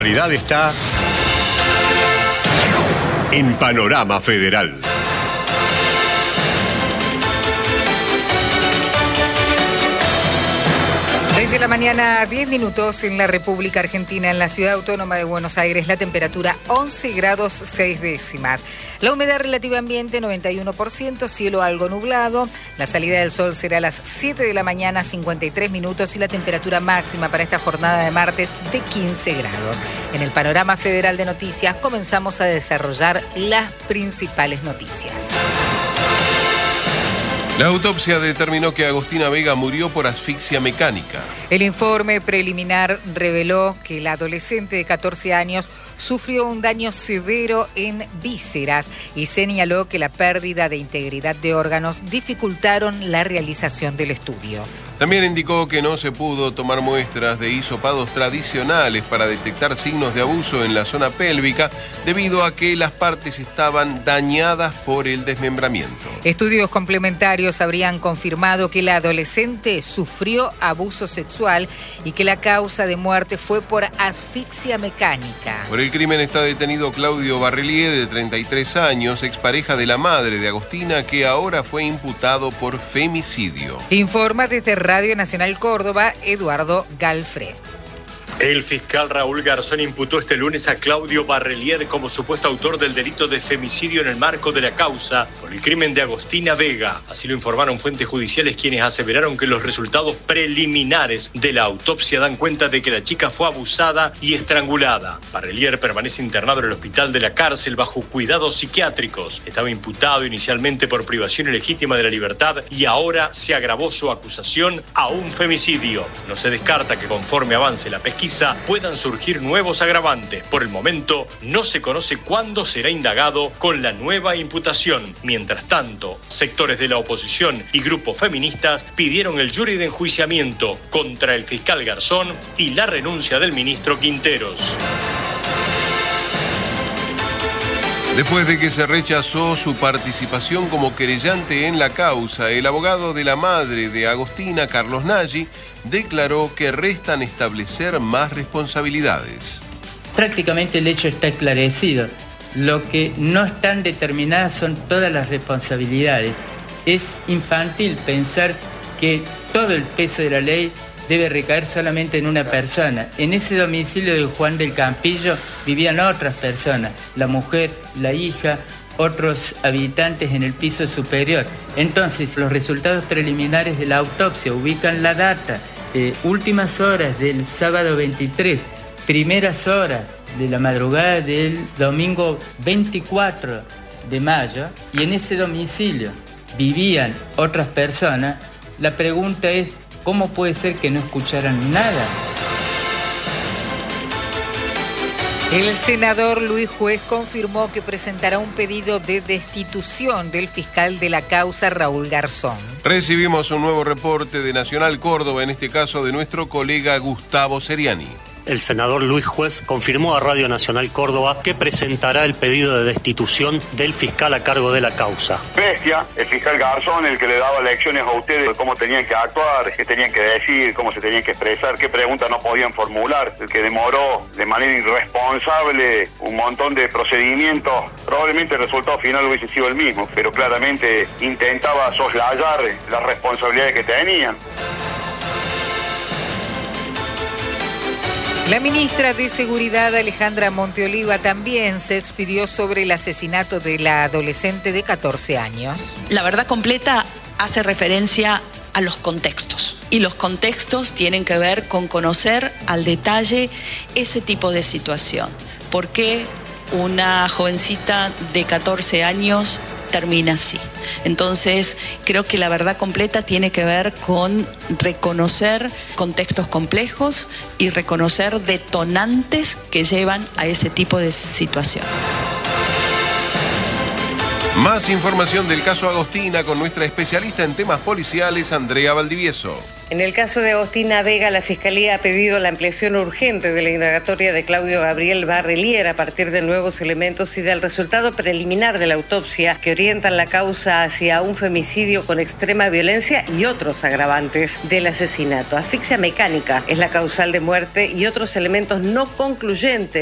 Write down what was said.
La realidad está en Panorama Federal. 6 de la mañana, 10 minutos en la República Argentina, en la Ciudad Autónoma de Buenos Aires, la temperatura 11 grados 6 décimas. La humedad relativa ambiente 91%, cielo algo nublado. La salida del sol será a las 7 de la mañana, 53 minutos y la temperatura máxima para esta jornada de martes de 15 grados. En el Panorama Federal de Noticias comenzamos a desarrollar las principales noticias. La autopsia determinó que Agostina Vega murió por asfixia mecánica. El informe preliminar reveló que la adolescente de 14 años sufrió un daño severo en vísceras y señaló que la pérdida de integridad de órganos dificultaron la realización del estudio. También indicó que no se pudo tomar muestras de hisopados tradicionales para detectar signos de abuso en la zona pélvica debido a que las partes estaban dañadas por el desmembramiento. Estudios complementarios habrían confirmado que la adolescente sufrió abuso sexual y que la causa de muerte fue por asfixia mecánica. Por el crimen está detenido Claudio Barrelier, de 33 años, expareja de la madre de Agostina, que ahora fue imputado por femicidio. Informa desde Radio Nacional Córdoba, Eduardo Galfré. El fiscal Raúl Garzón imputó este lunes a Claudio Barrelier como supuesto autor del delito de femicidio en el marco de la causa por el crimen de Agostina Vega. Así lo informaron fuentes judiciales, quienes aseveraron que los resultados preliminares de la autopsia dan cuenta de que la chica fue abusada y estrangulada. Barrelier permanece internado en el hospital de la cárcel bajo cuidados psiquiátricos. Estaba imputado inicialmente por privación ilegítima de la libertad y ahora se agravó su acusación a un femicidio. No se descarta que conforme avance la pesquisa puedan surgir nuevos agravantes. Por el momento, no se conoce cuándo será indagado con la nueva imputación. Mientras tanto, sectores de la oposición y grupos feministas pidieron el jury de enjuiciamiento contra el fiscal Garzón y la renuncia del ministro Quinteros. Después de que se rechazó su participación como querellante en la causa, el abogado de la madre de Agostina, Carlos Nagy, declaró que restan establecer más responsabilidades. Prácticamente el hecho está esclarecido. Lo que no están determinadas son todas las responsabilidades. Es infantil pensar que todo el peso de la ley debe recaer solamente en una persona. En ese domicilio de Juan del Campillo vivían otras personas, la mujer, la hija, otros habitantes en el piso superior. Entonces, los resultados preliminares de la autopsia ubican la data, últimas horas del sábado 23, primeras horas de la madrugada del domingo 24 de mayo, y en ese domicilio vivían otras personas. La pregunta es, ¿cómo puede ser que no escucharan nada? El senador Luis Juez confirmó que presentará un pedido de destitución del fiscal de la causa, Raúl Garzón. Recibimos un nuevo reporte de Nacional Córdoba, en este caso de nuestro colega Gustavo Seriani. El senador Luis Juez confirmó a Radio Nacional Córdoba que presentará el pedido de destitución del fiscal a cargo de la causa. Bestia, el fiscal Garzón, el que le daba lecciones a ustedes de cómo tenían que actuar, qué tenían que decir, cómo se tenían que expresar, qué preguntas no podían formular, el que demoró de manera irresponsable un montón de procedimientos. Probablemente el resultado final hubiese sido el mismo, pero claramente intentaba soslayar las responsabilidades que tenían. La ministra de Seguridad, Alejandra Monteoliva, también se expidió sobre el asesinato de la adolescente de 14 años. La verdad completa hace referencia a los contextos. Y los contextos tienen que ver con conocer al detalle ese tipo de situación. ¿Por qué una jovencita de 14 años termina así? Entonces, creo que la verdad completa tiene que ver con reconocer contextos complejos y reconocer detonantes que llevan a ese tipo de situación. Más información del caso Agostina con nuestra especialista en temas policiales, Andrea Valdivieso. En el caso de Agostina Vega, la Fiscalía ha pedido la ampliación urgente de la indagatoria de Claudio Gabriel Barrelier a partir de nuevos elementos y del resultado preliminar de la autopsia que orientan la causa hacia un femicidio con extrema violencia y otros agravantes del asesinato. Asfixia mecánica es la causal de muerte y otros elementos no concluyentes